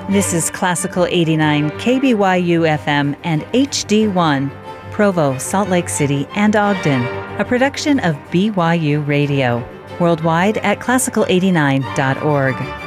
This is Classical 89 KBYU FM and HD1, Provo, Salt Lake City, and Ogden, a production of BYU Radio, worldwide at classical89.org.